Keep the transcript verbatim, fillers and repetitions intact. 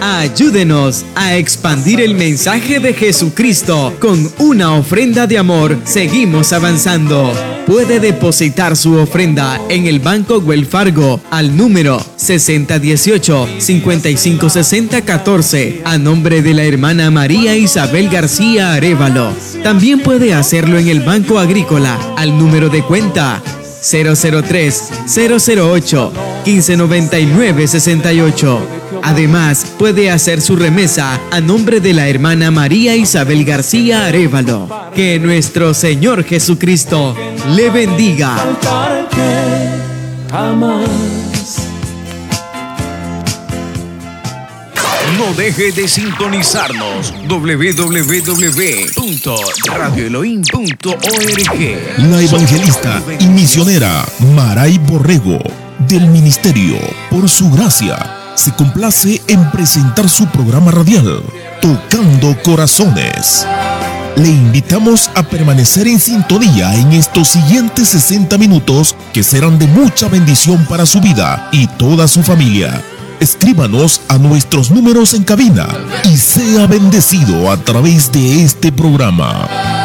Ayúdenos a expandir el mensaje de Jesucristo. Con una ofrenda de amor, seguimos avanzando. Puede depositar su ofrenda en el Banco Wells Fargo al número sesenta dieciocho, cincuenta y cinco sesenta catorce a nombre de la hermana María Isabel García Arévalo. También puede hacerlo en el Banco Agrícola al número de cuenta cero cero tres, cero cero ocho, uno cinco nueve nueve seis ocho. Además, puede hacer su remesa a nombre de la hermana María Isabel García Arévalo. Que nuestro Señor Jesucristo le bendiga. No deje de sintonizarnos. doble u doble u doble u punto radio elohim punto org. La evangelista y misionera Maray Borrego, del ministerio Por Su Gracia, se complace en presentar su programa radial Tocando Corazones. Le invitamos a permanecer en sintonía en estos siguientes sesenta minutos que serán de mucha bendición para su vida y toda su familia. Escríbanos a nuestros números en cabina y sea bendecido a través de este programa.